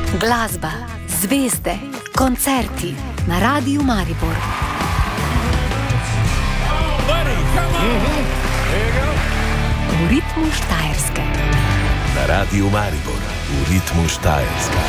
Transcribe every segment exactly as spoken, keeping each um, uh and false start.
Glasba, zvezde, koncerti na Radiu Maribor. V ritmu Štajerske. Na Radiu Maribor, v ritmu Štajerske.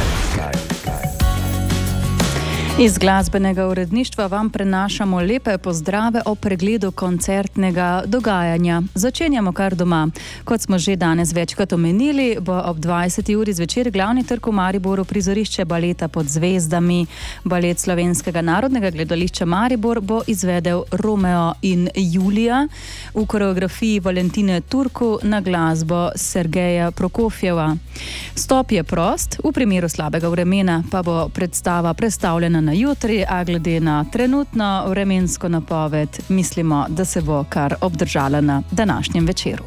Iz glasbenega uredništva vam prenašamo lepe pozdrave o pregledu koncertnega dogajanja. Začenjamo kar doma. Kot smo že danes večkrat omenili, bo ob dvajseti uri zvečer glavni trg v Mariboru prizorišče baleta Pod zvezdami. Balet Slovenskega narodnega gledališča Maribor bo izvedel Romeo in Julija v koreografiji Valentine Turku na glasbo Sergeja Prokofjeva. Vstop je prost, v primeru slabega vremena pa bo predstava prestavljena na jutri, a glede na trenutno vremensko napoved mislimo, da se bo kar obdržala na današnjem večeru.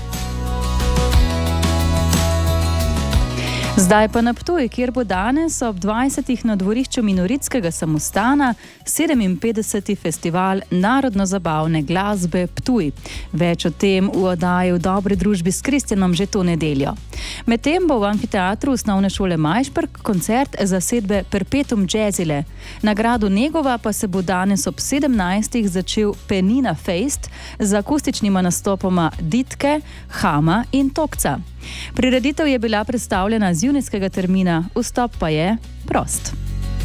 Zdaj pa na Ptuj, kjer bo danes ob dvajsetih na dvorišču Minoritskega samostana sedeminpetdeseti festival narodno-zabavne glasbe Ptuj. Več o tem v oddaji V dobri družbi s Kristjanom že to nedeljo. Medtem bo v amfiteatru osnovne šole Majšperk koncert zasedbe Perpetuum Jazzile. Na gradu Negova pa se bo danes ob sedemnajstih začel Penina Fest z akustičnima nastopoma Ditke, Hama in Tokca. Prireditev je bila predstavljena z junijskega termina, vstop pa je prost.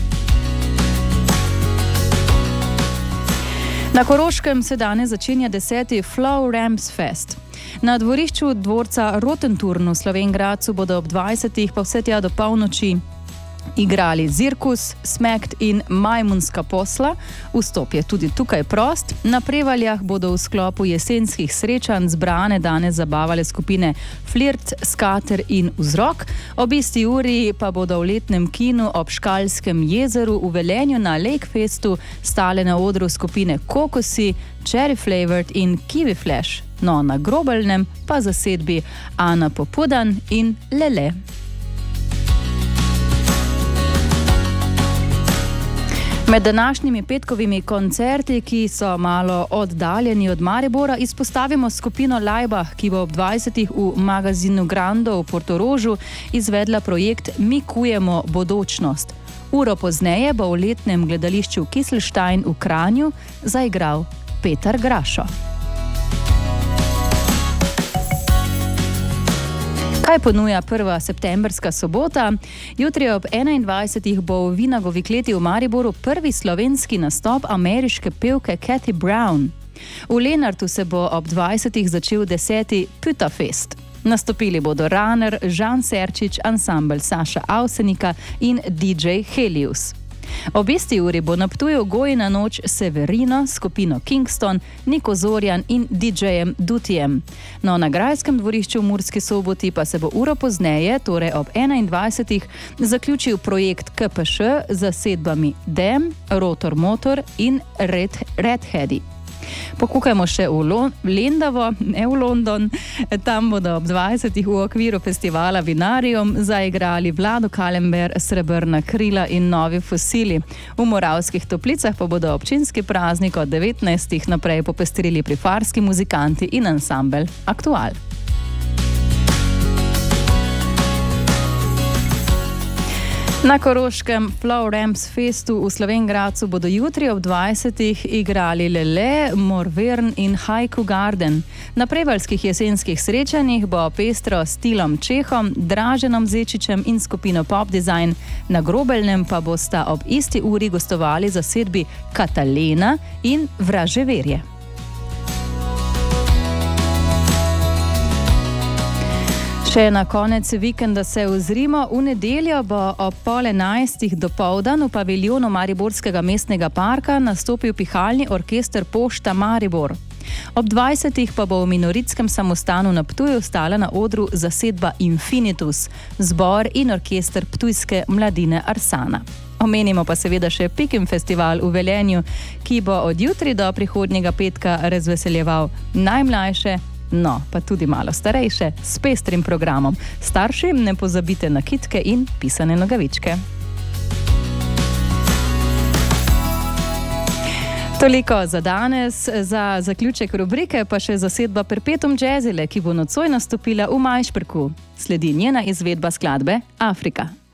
Na Koroškem se danes začenja deseti Flow Ramps Fest. Na dvorišču dvorca Rotenturn v Slovenj Gradcu bodo ob dvajsetih pa vse tja do polnoči igrali Zirkus, Smekt in Majmunska posla. Vstop je tudi tukaj prost. Na Prevaljah bodo v sklopu jesenskih srečanj zbrane danes zabavale skupine Flirt, Skater in Vzrok. Ob isti uri pa bodo v letnem kinu ob Škalskem jezeru v Velenju na Lakefestu stale na odru skupine Kokosi, Cherry Flavored in Kiwi Flash. No, na Grobelnem pa zasedbi Ana Popudan in Lele. Med današnjimi petkovimi koncerti, ki so malo oddaljeni od Maribora, izpostavimo skupino Laibach, ki bo ob dvajsetih v magazinu Grando v Portorožu izvedla projekt Mi kujemo bodočnost. Uro pozneje bo v letnem gledališču Kieselstein v Kranju zaigral Petar Grašo. Kaj ponuja prva septembrska sobota? Jutri ob enaindvajsetih bo v Vinagovi kleti v Mariboru prvi slovenski nastop ameriške pevke Cathy Brown. V Lenartu se bo ob dvajsetih začel deseti Pyta Fest. Nastopili bodo Runner, Žan Serčič, ansambel Saša Avsenika in D J Helios. Ob isti uri bo na Ptuju Gojina noč Severino, skupino Kingston, Niko Zorjan in D J-jem Dutijem. No, na Grajskem dvorišču v Murski Soboti pa se bo uro pozneje, torej ob enaindvajsetih, zaključil projekt K P Š z zasedbami Dem, Rotor Motor in Red, Redheadi. Pokukajmo še v Lo- Lendavo, ne v London. Tam bodo ob dvajsetih v okviru festivala Vinarium zaigrali Vlado Kalember, Srebrna krila in Novi fosili. V Moravskih Toplicah pa bodo občinski praznik od devetnajstih naprej popestrili prifarski muzikanti in ansambel Aktual. Na Koroškem Flow Ramps Festu v Slovenj Gradcu bodo jutri ob dvajsetih igrali Lele, Morvern in Haiku Garden. Na prevaljskih jesenskih srečanjih bo pestro s Tilom Čehom, Draženom Zečičem in skupino Pop Design. Na Grobelnem pa bosta ob isti uri gostovali zasedbi Katalena in Vraževerje. Še na konec vikenda se ozrimo. V nedeljo bo ob pol enajstih dopoldan v paviljonu Mariborskega mestnega parka nastopil pihalni orkester Pošta Maribor. Ob dvajsetih pa bo v Minoritskem samostanu na Ptuju stala na odru zasedba Infinitus, zbor in orkester ptujske mladine Arsana. Omenimo pa seveda še Pikim festival v Velenju, ki bo od jutri do prihodnjega petka razveseljeval najmlajše, no, pa tudi malo starejše, s pestrim programom. Starši, ne pozabite na kitke in pisane nogavičke. Toliko za danes. Za zaključek rubrike pa še zasedba Perpetuum Jazzile, ki bo nocoj nastopila v Majšperku. Sledi njena izvedba skladbe Afrika.